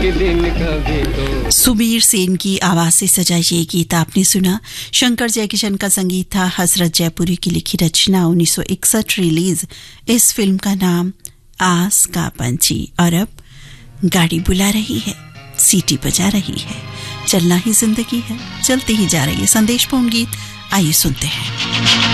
दिन कभी तो। सुबीर सेन की आवाज से सजा ये गीत आपने सुना। शंकर जयकिशन का संगीत था, हसरत जयपुरी की लिखी रचना, 1961 रिलीज। इस फिल्म का नाम आस का पंछी। और अब गाड़ी बुला रही है, सीटी बजा रही है, चलना ही जिंदगी है, चलती ही जा रही है। संदेशपूर्ण गीत आइए सुनते हैं।